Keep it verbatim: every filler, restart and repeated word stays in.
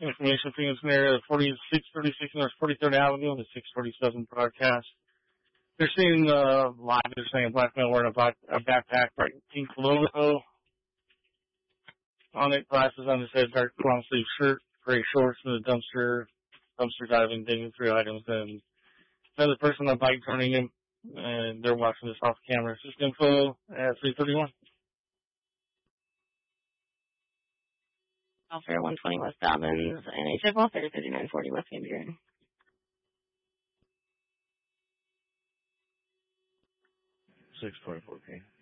Information Phoenix area at forty-six thirty-six North forty-third Avenue, the six forty-seven broadcast. They're seeing, uh, live, they're saying a black male wearing a, black, a backpack, bright pink logo on it, glasses on his head, dark long sleeve shirt, gray shorts in the dumpster, dumpster diving, digging through items, and another person on a bike joining him, and they're watching this off camera. Just info at three thirty-one. Welfare one twenty West Dobbins, N H F Welfare thirty-nine forty West Van Buren. six twenty-four P.